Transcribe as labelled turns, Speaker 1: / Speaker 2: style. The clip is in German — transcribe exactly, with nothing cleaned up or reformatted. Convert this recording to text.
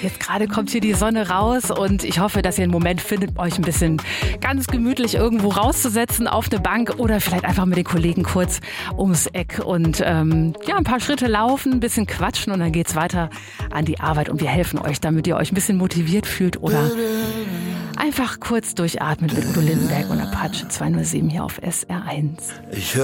Speaker 1: Jetzt gerade kommt hier die Sonne raus und ich hoffe, dass ihr einen Moment findet, euch ein bisschen ganz gemütlich irgendwo rauszusetzen auf eine Bank oder vielleicht einfach mit den Kollegen kurz ums Eck und ähm, ja, ein paar Schritte laufen, ein bisschen quatschen und dann geht's weiter an die Arbeit und wir helfen euch, damit ihr euch ein bisschen motiviert fühlt oder einfach kurz durchatmen mit Udo Lindenberg und Apache zwei null sieben hier auf S R eins.
Speaker 2: Ich